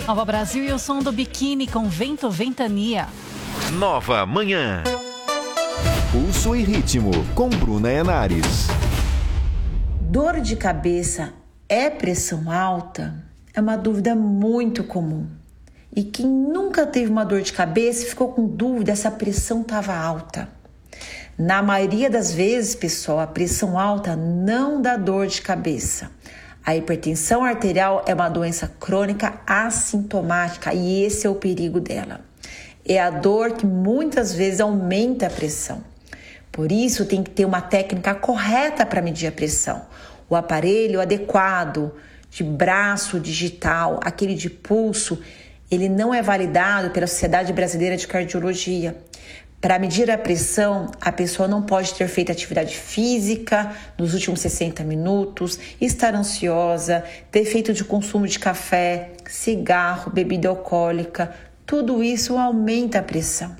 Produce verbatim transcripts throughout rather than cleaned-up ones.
Nova Brasil e o som do biquíni com Vento Ventania. Nova Manhã. Pulso e ritmo com Bruna Henares. Dor de cabeça é pressão alta? É uma dúvida muito comum. E quem nunca teve uma dor de cabeça ficou com dúvida se a pressão estava alta. Na maioria das vezes, pessoal, a pressão alta não dá dor de cabeça. A hipertensão arterial é uma doença crônica assintomática e esse é o perigo dela. É a dor que muitas vezes aumenta a pressão. Por isso, tem que ter uma técnica correta para medir a pressão. O aparelho adequado de braço digital, aquele de pulso, ele não é validado pela Sociedade Brasileira de Cardiologia. Para medir a pressão, a pessoa não pode ter feito atividade física nos últimos sessenta minutos, estar ansiosa, ter feito de consumo de café, cigarro, bebida alcoólica. Tudo isso aumenta a pressão.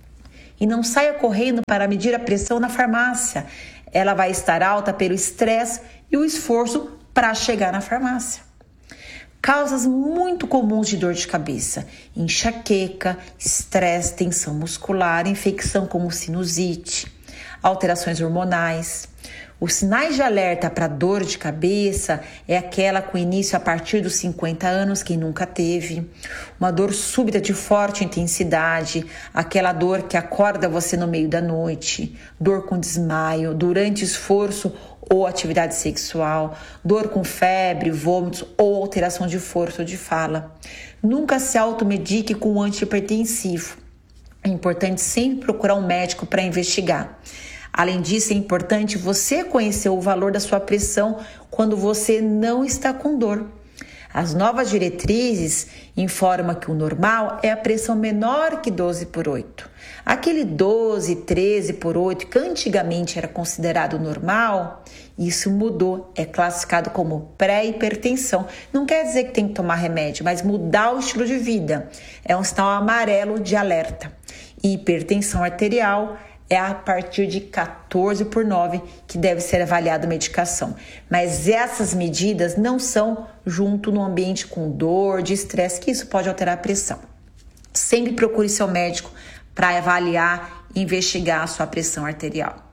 E não saia correndo para medir a pressão na farmácia. Ela vai estar alta pelo estresse e o esforço para chegar na farmácia. Causas muito comuns de dor de cabeça: enxaqueca, estresse, tensão muscular, infecção como sinusite, alterações hormonais. Os sinais de alerta para dor de cabeça é aquela com início a partir dos cinquenta anos, quem nunca teve. Uma dor súbita de forte intensidade, aquela dor que acorda você no meio da noite. Dor com desmaio, durante esforço ou atividade sexual. Dor com febre, vômitos ou alteração de força ou de fala. Nunca se automedique com antihipertensivo. É importante sempre procurar um médico para investigar. Além disso, é importante você conhecer o valor da sua pressão quando você não está com dor. As novas diretrizes informam que o normal é a pressão menor que doze por oito. Aquele doze, treze por oito, que antigamente era considerado normal, isso mudou, é classificado como pré-hipertensão. Não quer dizer que tem que tomar remédio, mas mudar o estilo de vida. É um sinal amarelo de alerta. E hipertensão arterial é a partir de quatorze por nove que deve ser avaliada a medicação. Mas essas medidas não são junto no ambiente com dor, de estresse, que isso pode alterar a pressão. Sempre procure seu médico para avaliar e investigar a sua pressão arterial.